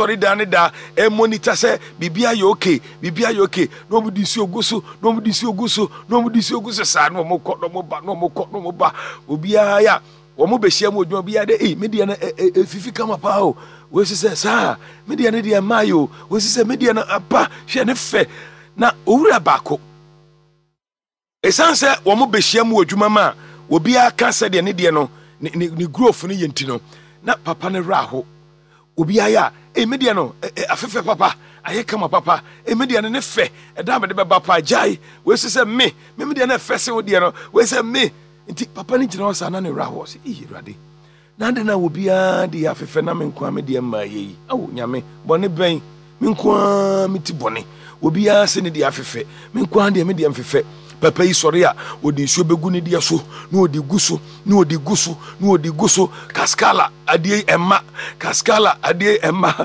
sorry dane da e monitor say bibia ye okay no mu disi oguso sa no mo kọ no mo ba obia ya wo mo behia mu odwuma bia de media na fifi kama pa o we say sa media na dia mayo we say media na apa hwe ne fe na owura bako esanse wo mo behia mu odwuma ma obia ka se de ne de no ni growth no yenti no na papa ne raho obia ya media no afefe papa aye kama papa media ne fe da me de beba pa jai we say me media na fe se wo de no we say me nti papa ne gina wasa na ne raho se irade na de na obia de afefe na me nko me de ma yi awo nyame bone ben me nko meti bone obia se ne de afefe me nko de me de mfefe papa yi sori a odi nsuo begu ne de so na odi guso kaskala adie emma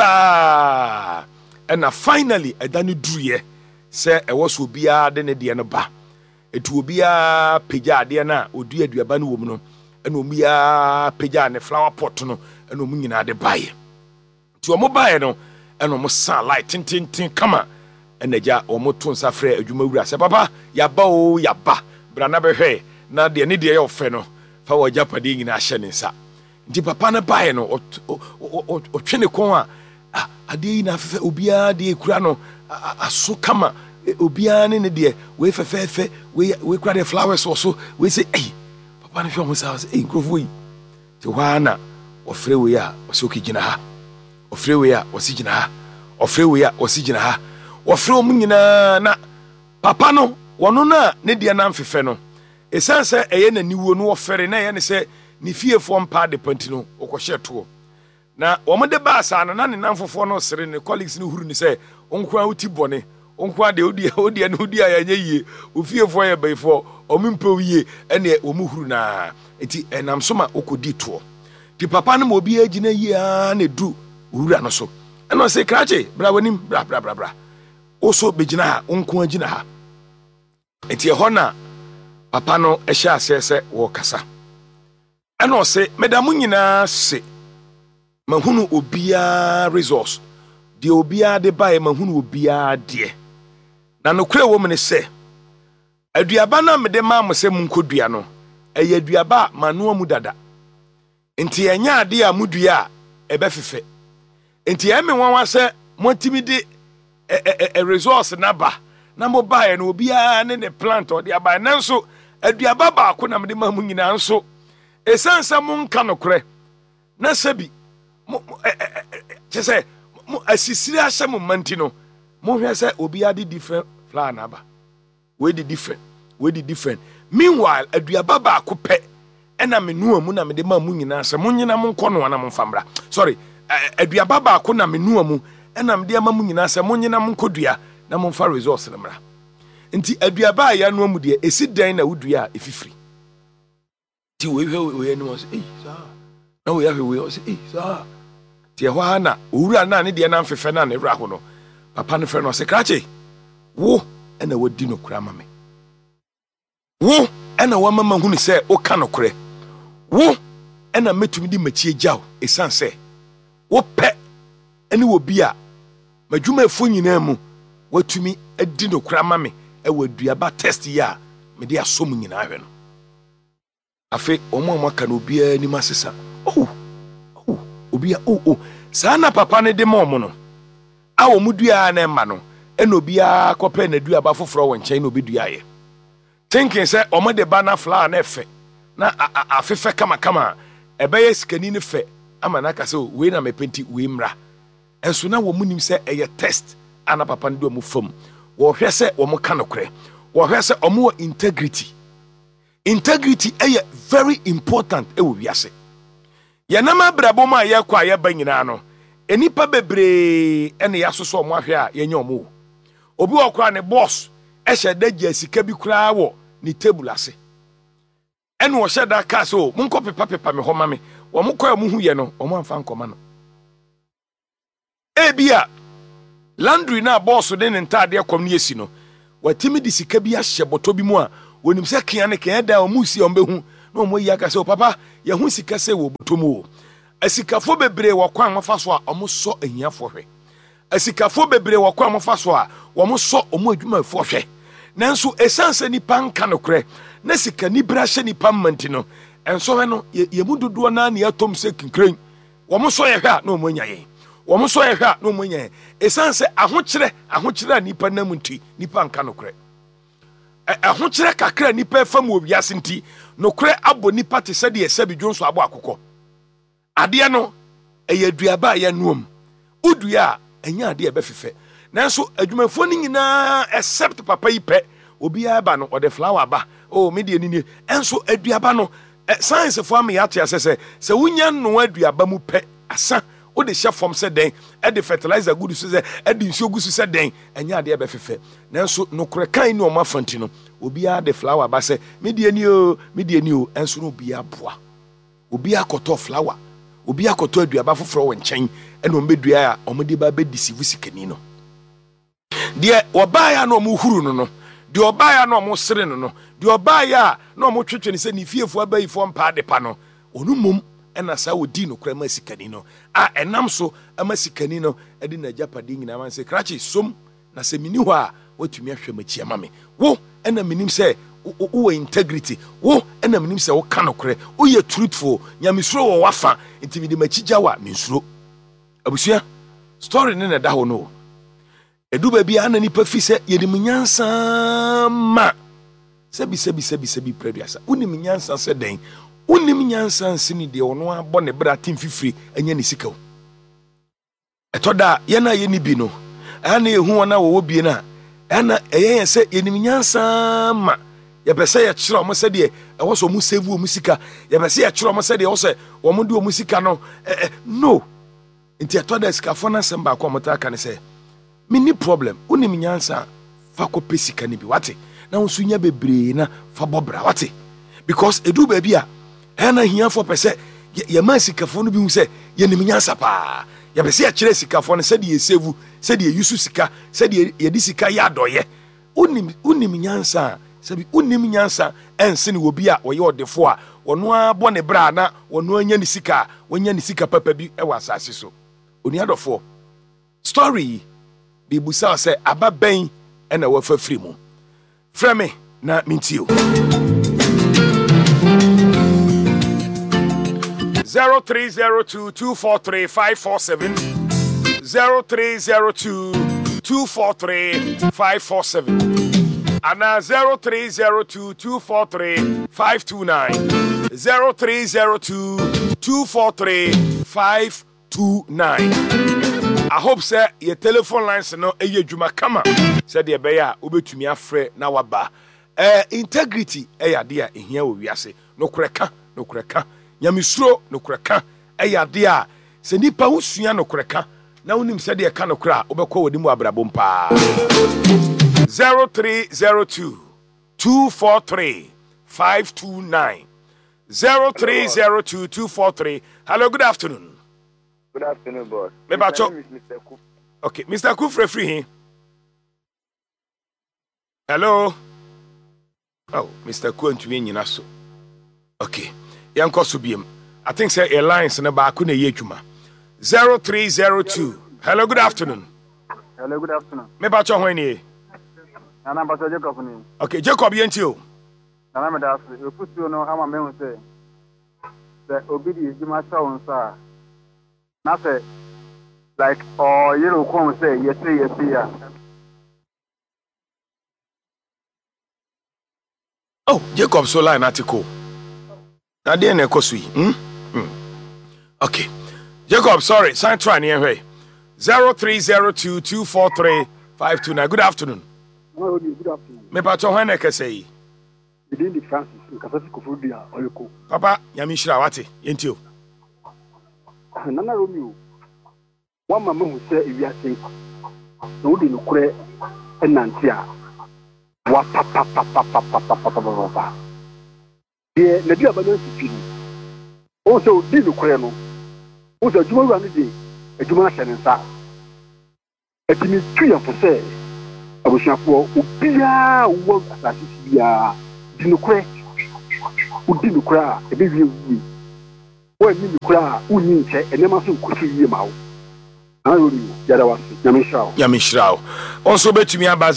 sa and finally edani druye se ewo so bia de ne de no ba etu obia peja ade na odu aduaba no wom no ena omia peja ne flower pot no ena omu nyina de bae ti omo bae no ena omo san light tintin kama enaja omoto nsa frɛ adwuma wura se papa yaba brana behwe na de ne de ye ofe no fa wo japade nyina ahye ne nsa ndi papa na bae no o twene kon a ade na fefe obia de ekura no aso kama obia ne de we fefefe we kura de flowers also we say papa na hwe mo sa say nkrofo yi te hwana ofre we a o ki gina ha ofre we a o si gina ha ofre we a o si gina ha ofre mu nyina na papa no wono na ne de na mfefe no esanse eye na niwo no ofere na ye ne se ni fiefo mpa de panti no okohye to na omode ba asa na ne namfofo no sere ne colleagues ne huru ni se onkwa uti bone onkwa de odia na odia ya nye yie ofiefo ya baifo omimpa wiye ene omuhuru na enti enam so ma okodi to ti papa no mo bi agina yie a na du huru ano so eno se krache bra wanim bra oso begina ha onko agina ha enti e ho na papa no ehya asese wo kasa eno se medamu nyina se mahunu obia resource de obia de bae mahunu obia de na no kure wo mene se aduaba na mede ma mo se munkodua no eye aduaba manu mu dada enti enya ade a mudua ebefefe enti eme wanwa se montimi de resource na ba na mo bae no obia ne plant o de aba nanso aduaba ba ko na mede ma mu nyina nso esansa mun kanokre na sabi chese asisiri asem manti no mo hwe se obi ade different flower na ba we di different meanwhile aduaba ba ko pe ena menu amu na mede ma mu nyina se munyina mo nkono na mo famra sorry aduaba ba ko na menu amu ena mede ma mu nyina se munyina mo nkodua na mo fa resource na mra nti aduaba ya no amu de esi dan na wudua efifiri ti we hwe no so sa na we ya hwe so sa ti ho ana owura na ne de na mfefe na ne wra ho no papa no frɛ no se krache wo ena wadi no kura mame wo ena wa mama hunu se o ka no kure wo ena metumi di machie gyaw esanse wo pɛ ene wo bia madwuma efo nyina mu watumi adi no kura mame e waduaba test ya me de asom nyina ahwe no afi omo aka no bia ni masesa obia sana papa ne de mom no a wo mudua na ma no eno bia kope na dua ba foforo wo nchen no bedua ye thinking say omo de ba na flower na efe na afefe kama ebeye sikani ne fe ama na ka say we na mepenti we mra enso na wo munim say eye test ana papa ne do mu fam wo hwe say wo mo kanokre wo hwe say omo integrity eye very important e wo wiase ya na ma brabo ma ye kwa ye banyina no enipa bebre ene yasoso omo ahwe a yenye omo obi okwa ne boss ehye dagya sika bi kura wo ni table ase ene wo hyeda ka so munko pepa me ho ma me wo mukọ mu hu ye no omo amfa nkoma no ebia landry na boss de ne ntade kom ne yesi no watimi di sika bi ahye boto bi mu a wonim se kian ne kan da omu si ombehu na omo yi aka se papa ye hu sika se wo boto mu asikafo bebre wo kwan mofa so a omo so ahiafo hwe asikafo bebre wo kwan mofa so a wo so omo adwumafo hwe nanso esanse nipa nka nokre na sika ni bra hye nipa manti no enso he no ye mu dodo na ne atom se kinkren wo so ye hwe a na omo nya ye wo so ye hwe a na omo nya ye esanse ahokyere nipa namunti nipa nka nokre ahokyere kakra nipa fam owiase nti nokre abo nipa te se de ese bidwonso abo akokọ ade no eyaduaba ya nuom udua enya ade ebefefe nanso adwumafo ni nyina except papa yi pe obi aba no ode flower ba oh media ni enso aduaba no science fo am ya to asese se wunya no aduaba mu pe asa o de chefom se den e de fertilizer good so se e de nsuo gusu se den enya ade ebefefe nanso nokre kan ni o mafanti no obi a de flower ba se media ni o enso no obi aboa obi akoto flower obi akoto aduaba foforo wo nchen ene ombedua a omde ba be deceive sikani no de obaaya no mo huru no de obaaya no mo sere no de obaaya no mo twetwe ne se ne fiefo abayifo mpa de pa no onumum ena sa wodi no kra ma sikani no a enam so ama sikani no edi na japade nyina man se krachi som na se mini ho a watumi ahwe machi ama me wo ena minim se wo integrity wo ena minim se wo kanokre wo ye truthful nyamesuro wo wafa ntimi de machi jawa mensuro abusua story ne na da ho no eduba bia na nipa fi se yedim nyansa ma sebi prebiasa unim nyansa se den unim nyansa nsini de ono abo ne bra timfifiri anya ne sika o etoda ye na ye ni bi no ana ehu ona wo bie na ana eyen se yenim nyansa ma ye pese ye kire o mo se de e wo so mo save o mo sika ye pese ye kire o mo se de wo se wo mo de o mo sika no no nti etoda sika fo na semba kwa motaka ne se mini problem unim nyansa fa ko pesika ni bi wate na unsunya bebre na fa bobra wate because edu ba bia ena hia for pese ye ma sikafo no bi hu se ye nim nyansa pa ye pese ye kire sikafo no se de ye save se de ye yusu sika se de ye di sika ya doye unim nyansa se bi unim nyansa ense ne obi a oye odefo a ono abo ne bra na ono anya ni sika wonya ni sika papa bi e wa asase so oni adofo story bi busa se ababen ena wa fa free mu frame na mintio 0302243547 0302243547 ana 0302243529 0302243529 I hope say your telephone lines no eye dwuma kama said the beya obetumi afre na waba integrity eyade a ehia wo wiase no koreka nyamesuro no koreka eyade a se nipa wusua no koreka na wonim said the ka no kra obekọ wodimu abrabom pa 0302 243 529 0302 243 hello good afternoon. Good afternoon, boss. My name is Mr. Kuf. Okay, Mr. Kuf, free here. Hello. Oh, Mr. Kuf, to me, so. Okay, young Kosubium. I think say airlines and about Kuna Yechuma. 0302. Hello, good afternoon. Hello, good afternoon. Me about your honey. And I'm Pastor Jacob. Okay, Jacob, you. And I'm a doctor. You put you know how my man say that obedience is my son, sir. Nothing like or you know come say yes yeah. Oh, Jacob so line article. Na dey na ekosui. Okay. Jacob, sorry, sign try near way. 0302243529. Good afternoon. Good afternoon. Me pa to when e say. Within the Francis in Kasasi Kofodia Oyoko. Papa, Yamishira wate, yentio. Nana Romeo, one mamma who said if you are safe, no, the Lucre and Nantia. What papa. Dear, the dear Banan City. Also, the Lucreno. Also, Juma Randy, a Juma Shanasa. A Timmy Tree for say, I was not for Ubia, work as I see, the Lucre, who did Lucre, a baby. when you cry, who need to, and never so could see him out. I will be the other one, Yamishrao. Also, bet me about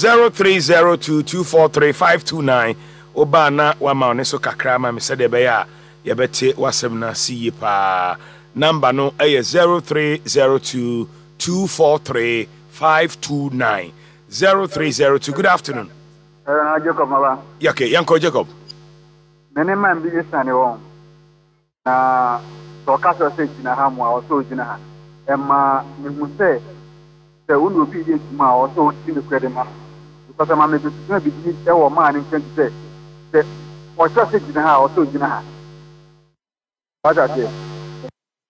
0302243529. Obana, one man, so kakrama, me said, Ebea, Yabete, Wasemna, see pa. Number no, 0302243529. 0302. Good afternoon. Jacob Mala. Okay, Yanko Jacob. Many man be this and your na so Casso said in a ham or so in a Emma, you must say, the one will be this ma or so in the credit ma. Because I'm maybe our man in 20 say, or just in a house or so in a house. What I say?